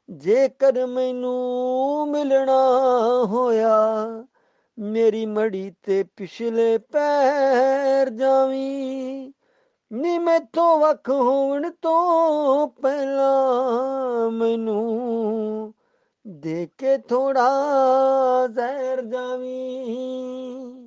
ਜੇਕਰ ਮੈਨੂੰ ਮਿਲਣਾ ਹੋਇਆ ਮੇਰੀ ਮੜੀ ਤੇ ਪਿਛਲੇ ਪੈਰ ਜਾਵੀਂ ਨੀ ਮੈਥੋਂ ਵੱਖ ਹੋਣ ਤੋਂ ਪਹਿਲਾਂ ਮੈਨੂੰ ਦੇ ਕੇ ਥੋੜਾ ਜ਼ਹਿਰ ਜਾਵੀਂ।